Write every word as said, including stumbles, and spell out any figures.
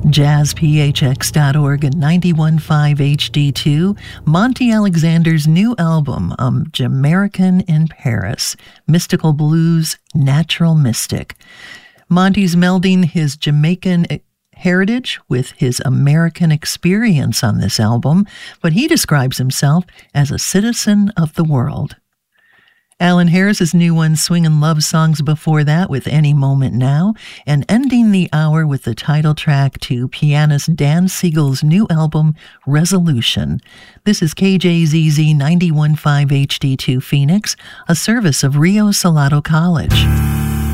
jazz p h x dot org and ninety-one point five H D two, Monty Alexander's new album, um, Jamaican in Paris, Mystical Blues, Natural Mystic. Monty's melding his Jamaican heritage with his American experience on this album, but he describes himself as a citizen of the world. Alan Harris's new one, Swingin' Love Songs, before that with Any Moment Now, and ending the hour with the title track to pianist Dan Siegel's new album, Resolution. This is K J Z Z ninety-one point five H D two Phoenix, a service of Rio Salado College.